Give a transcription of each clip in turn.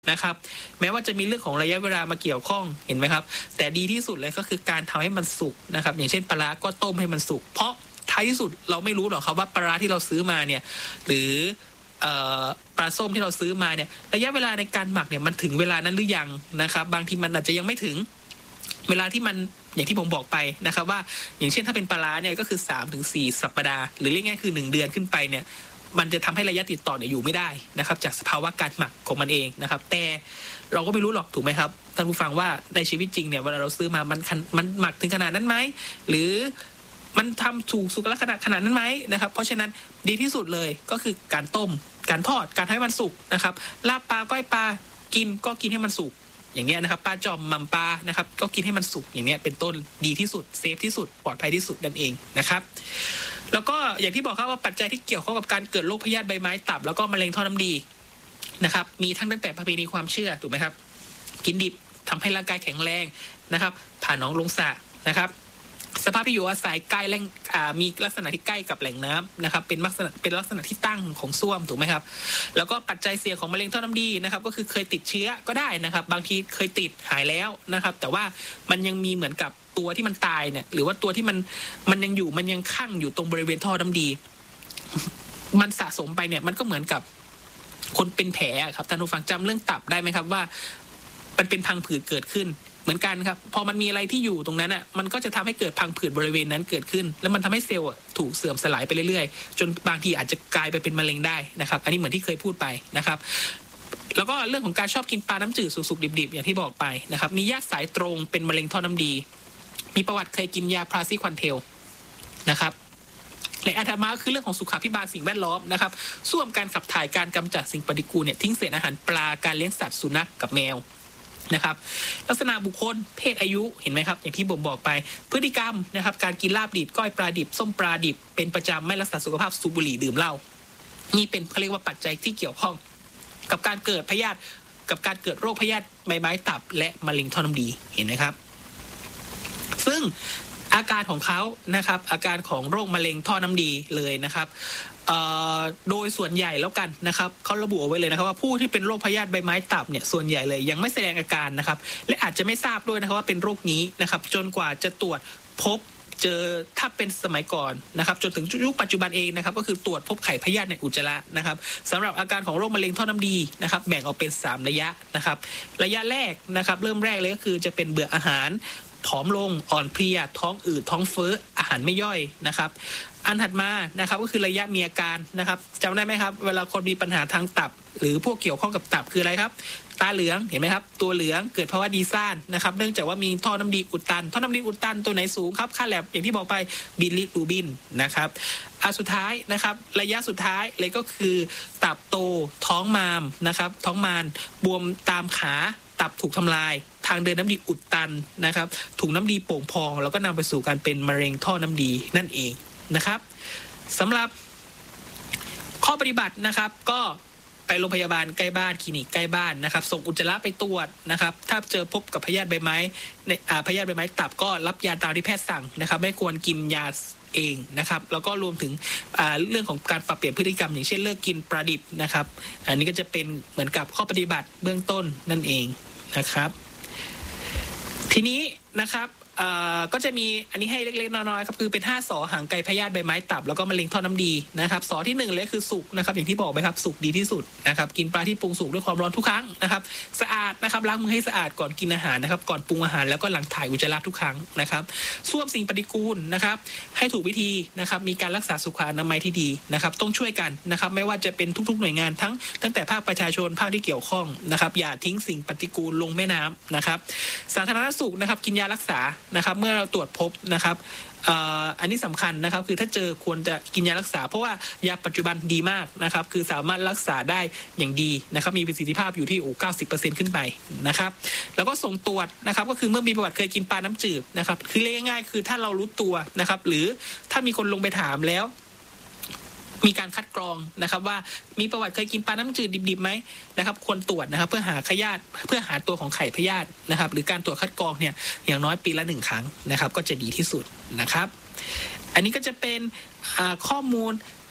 นะครับแม้ว่าจะมีเรื่องของระยะเวลามาเกี่ยวข้องเห็นไหมครับแต่ดีที่สุดเลยก็คือการทำให้มันสุกนะครับอย่างเช่นปลาร้าก็ต้มให้มันสุกเพราะท้ายที่สุดเราไม่รู้หรอกครับว่าปลาร้าที่เราซื้อมาเนี่ยหรือปลาส้มที่เราซื้อมาเนี่ยระยะเวลาในการหมักเนี่ยมันถึงเวลานั้นหรือยังนะครับบางทีมันอาจจะยังไม่ถึงเวลาที่มันอย่างที่ผมบอกไปนะครับว่าอย่างเช่นถ้าเป็นปลาร้าเนี่ยก็คือ 3-4 สัปดาห์หรือเรียกง่ายคือ1 เดือนขึ้นไปเนี่ยมันจะทำให้ระยะติดต่อเนี่ยอยู่ไม่ได้นะครับจากสภาวะการหมักของมันเองนะครับแต่เราก็ไม่รู้หรอกถูกไหมครับท่านผู้ฟังว่าในชีวิตจริงเนี่ยเวลาเราซื้อมามันหมักถึงขนาดนั้นไหมหรือมันทำถูกสุขลักษณะขนาดนั้นไหมนะครับเพราะฉะนั้นดีที่สุดเลยก็คือการต้มการทอดการให้มันสุกนะครับลาบปลาก้อยปลากินก็กินให้มันสุกอย่างเงี้ยนะครับปลาจอมมัมปลานะครับก็กินให้มันสุกอย่างเงี้ยเป็นต้นดีที่สุดเซฟที่สุดปลอดภัยที่สุดนั่นเองนะครับแล้วก็อย่างที่บอกครับว่าปัจจัยที่เกี่ยวข้องกับการเกิดโรคพยาธิใบไม้ตับแล้วก็มะเร็งท่อน้ำดีนะครับมีทั้งตั้งแต่ประเพณีความเชื่อถูกไหมครับกินดิบทำให้ร่างกายแข็งแรงนะครับผ่าน้องลงสระนะครับสภาพที่อยู่อาศัยใกล้แหล่งมีลักษณะที่ใกล้กับแหล่งน้ำนะครับเป็นลักษณะที่ตั้งของส้วมถูกไหมครับแล้วก็ปัจจัยเสี่ยงของมะเร็งท่อน้ำดีนะครับก็คือเคยติดเชื้อก็ได้นะครับบางทีเคยติดหายแล้วนะครับแต่ว่ามันยังมีเหมือนกับตัวที่มันตายเนี่ยหรือว่าตัวที่มันยังอยู่มันยังคั่งอยู่ตรงบริเวณท่อน้ำดีมันสะสมไปเนี่ยมันก็เหมือนกับคนเป็นแผลครับท่านผู้ฟังจำเรื่องตับได้ไหมครับว่ามันเป็นพังผืดเกิดขึ้นเหมือนกันครับพอมันมีอะไรที่อยู่ตรงนั้นอ่ะมันก็จะทำให้เกิดพังผืดบริเวณนั้นเกิดขึ้นแล้วมันทำให้เซลล์ถูกเสื่อมสลายไปเรื่อยๆจนบางทีอาจจะกลายไปเป็นมะเร็งได้นะครับอันนี้เหมือนที่เคยพูดไปนะครับแล้วก็เรื่องของการชอบกินปลาน้ำจืดสุกๆดิบๆอย่างที่บอกไปนะครับมีญาติสายตรงเป็นมะเร็งท่อน้ำดีมีประวัติเคยกินยาพาราซิควันเทลนะครับและอันถัดมาคือเรื่องของสุขภิบาลสิ่งแวดล้อมนะครับส่วมการขับถ่ายการกำจัดสิ่งปฏิกูลเนี่ยทิ้งเศษอาหารปลาการเลี้ยงสัตว์สุนัขกับแมวนะครับลักษณะบุคคลเพศอายุเห็นไหมครับอย่างที่ผมบอกไปพฤติกรรมนะครับการกินลาบดิบก้อยปลาดิบส้มปลาดิบเป็นประจำไม่รักษาสุขภาพสูบบุหรี่ดื่มเหล้านี่เป็นเขาเรียกว่าปัจจัยที่เกี่ยวข้องกับการเกิดพยาธิกับการเกิดโรคพยาธิใบไม้ตับและมะเร็งท่อน้ำดีเห็นไหมครับซึ่งอาการของเขานะครับอาการของโรคมะเร็งท่อน้ำดีเลยนะครับโดยส่วนใหญ่แล้วกันนะครับเขาระบุเอาไว้เลยนะครับว่าผู้ที่เป็นโรคพยาธิใบไม้ตับเนี่ยส่วนใหญ่เลยยังไม่แสดงอาการนะครับและอาจจะไม่ทราบด้วยนะครับว่าเป็นโรคนี้นะครับจนกว่าจะตรวจพบเจอถ้าเป็นสมัยก่อนนะครับจนถึงยุคปัจจุบันเองนะครับก็คือตรวจพบไข่พยาธิในอุจจาระนะครับสำหรับอาการของโรคมะเร็งท่อน้ำดีนะครับแบ่งออกเป็น3ระยะนะครับระยะแรกนะครับเริ่มแรกเลยก็คือจะเป็นเบื่ออาหารผอมลงอ่อนเพลียท้องอืดท้องเฟ้ออาหารไม่ย่อยนะครับอันถัดมานะครับก็คือระยะมีอาการนะครับจำได้ไหมครับเวลาคนมีปัญหาทางตับหรือพวกเกี่ยวข้องกับตับคืออะไรครับตาเหลืองเห็นไหมครับตัวเหลืองเกิดภาวะดีซ่านนะครับเนื่องจากว่ามีท่อน้ำดีอุดตันท่อน้ำดีอุดตันตัวไหนสูงครับค่าแลบอย่างที่บอกไปบิลิรูบินนะครับสุดท้ายนะครับระยะสุดท้ายเลยก็คือตับโตท้องมามนะครับท้องมานบวมตามขาตับถูกทำลายทางเดินน้ำดีอุดตันนะครับถุงน้ำดีโป่งพองแล้วก็นำไปสู่การเป็นมะเร็งท่อน้ำดีนั่นเองนะครับสำหรับข้อปฏิบัตินะครับก็ไปโรงพยาบาลใกล้บ้านคลินิกใกล้บ้านนะครับส่งอุจจาระไปตรวจนะครับถ้าเจอพบกับพยาธิใบไม้ในพยาธิใบไม้ตับก็รับยาตามที่แพทย์สั่งนะครับไม่ควรกินยาเองนะครับแล้วก็รวมถึงเรื่องของการปรับเปลี่ยนพฤติกรรมอย่างเช่นเลิกกินปลาดิบนะครับอันนี้ก็จะเป็นเหมือนกับข้อปฏิบัติเบื้องต้นนั่นเองนะครับทีนี้นะครับก็จะมีอันนี้ให้เล็กๆน้อยๆครับคือเป็น5 สอห่างไกลพยาธิใบไม้ตับแล้วก็มะเร็งท่อน้ำดีนะครับสอที่1เลยคือสุกนะครับอย่างที่บอกไปครับสุกดีที่สุดนะครับกินปลาที่ปรุงสุกด้วยความร้อนทุกครั้งนะครับสะอาดนะครับล้างมือให้สะอาดก่อนกินอาหารนะครับก่อนปรุงอาหารแล้วก็หลังถ่ายอุจจาระทุกครั้งนะครับส้วมสิ่งปฏิกูลนะครับให้ถูกวิธีนะครับมีการรักษาสุขอนามัยที่ดีนะครับต้องช่วยกันนะครับไม่ว่าจะเป็นทุกๆหน่วยงานตั้งแต่ภาคประชาชนภาคที่เกี่ยวข้องนะครับอย่าทิ้งสิ่งปฏิกูลลงแม่น้ำนะครับสาธารณสุขนะครับกินยารักษานะครับเมื่อเราตรวจพบนะครับอันนี้สำคัญนะครับคือถ้าเจอควรจะกินยารักษาเพราะว่ายาปัจจุบันดีมากนะครับคือสามารถรักษาได้อย่างดีนะครับมีประสิทธิภาพอยู่ที่90%ขึ้นไปนะครับแล้วก็ส่งตรวจนะครับก็คือเมื่อมีประวัติเคยกินปลาน้ำจืดนะครับคือเรียกง่ายๆคือถ้าเรารู้ตัวนะครับหรือถ้ามีคนลงไปถามแล้วมีการคัดกรองนะครับว่ามีประวัติเคยกินปลาน้ำจืดดิบๆไหมนะครับควรตรวจนะครับเพื่อหาพยาธิเพื่อหาตัวของไข่พยาธินะครับหรือการตรวจคัดกรองเนี่ยอย่างน้อยปีละ1 ครั้งนะครับก็จะดีที่สุดนะครับอันนี้ก็จะเป็นข้อมูล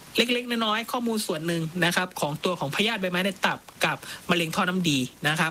เล็กๆน้อยๆข้อมูลส่วนหนึ่งนะครับของตัวของพยาธิใบไม้ในตับกับมะเร็งท่อน้ำดีนะครับ